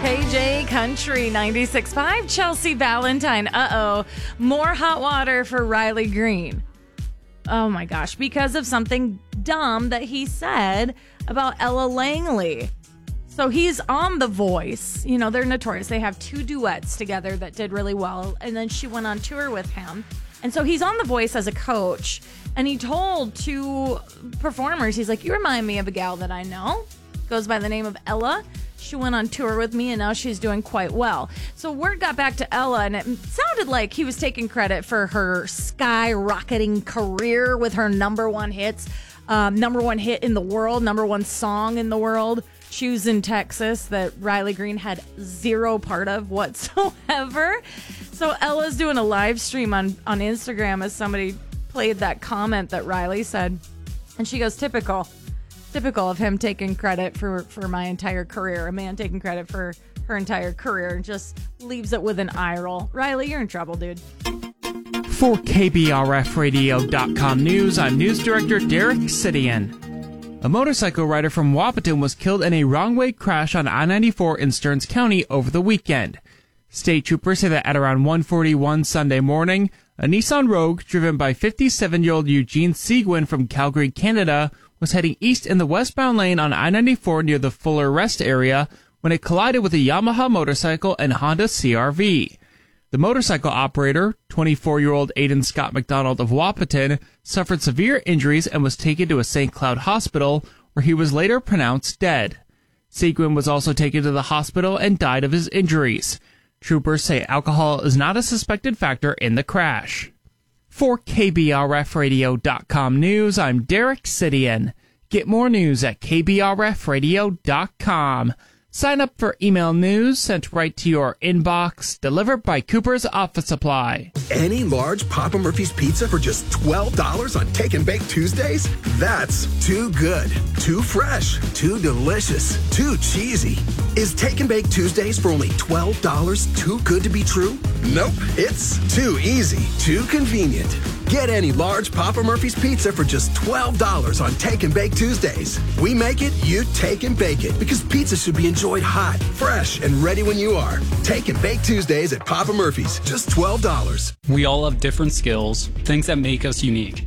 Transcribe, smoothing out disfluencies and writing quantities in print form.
KJ Country 96.5, Chelsea Valentine. More hot water for Riley Green. Oh my gosh, because of something dumb that he said about Ella Langley. So he's on The Voice. You know, they're notorious. They have 2 duets together that did really well. And then she went on tour with him. And so he's on The Voice as a coach. And he told 2 performers, he's like, you remind me of a gal that I know. Goes by the name of Ella. She went on tour with me, and now she's doing quite well. So word got back to Ella, and it sounded like he was taking credit for her skyrocketing career with her number 1 hits. Number 1 hit in the world, number 1 song in the world. Choosing Texas, that Riley Green had 0 part of whatsoever. So Ella's doing a live stream on Instagram as somebody played that comment that Riley said. And she goes, typical of him taking credit for my entire career. A man taking credit for her entire career and just leaves it with an eye roll. Riley, you're in trouble, dude. For KBRFradio.com News, I'm News Director Derek Sidian. A motorcycle rider from Wahpeton was killed in a wrong-way crash on I-94 in Stearns County over the weekend. State troopers say that at around 1:41 Sunday morning, a Nissan Rogue driven by 57-year-old Eugene Seguin from Calgary, Canada, was heading east in the westbound lane on I-94 near the Fuller Rest area when it collided with a Yamaha motorcycle and Honda CR-V. The motorcycle operator, 24-year-old Aidan Scott McDonald of Wahpeton, suffered severe injuries and was taken to a St. Cloud hospital, where he was later pronounced dead. Seguin was also taken to the hospital and died of his injuries. Troopers say alcohol is not a suspected factor in the crash. For KBRFradio.com News, I'm Derek Sidian. Get more news at KBRFradio.com. Sign up for email news sent right to your inbox, delivered by Cooper's Office Supply. Any large Papa Murphy's pizza for just $12 on Take and Bake Tuesdays? That's too good, too fresh, too delicious, too cheesy. Is Take and Bake Tuesdays for only $12 too good to be true? Nope, it's too easy, too convenient. Get any large Papa Murphy's pizza for just $12 on Take and Bake Tuesdays. We make it, you take and bake it, because pizza should be enjoyed hot, fresh, and ready when you are. Take and Bake Tuesdays at Papa Murphy's, just $12. We all have different skills, things that make us unique.